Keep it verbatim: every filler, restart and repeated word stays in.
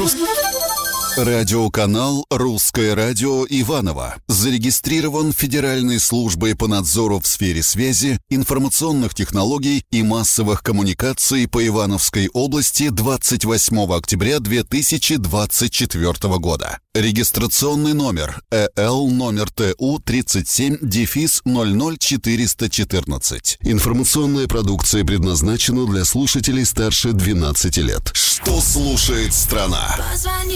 Рус... Радиоканал «Русское радио» Иваново зарегистрирован Федеральной службой по надзору в сфере связи, информационных технологий и массовых коммуникаций по Ивановской области двадцать восьмого октября две тысячи двадцать четвёртого года. Регистрационный номер э эл номер тэ у тридцать семь дефис ноль ноль четыреста четырнадцать. Информационная продукция предназначена для слушателей старше двенадцати лет. Что слушает страна?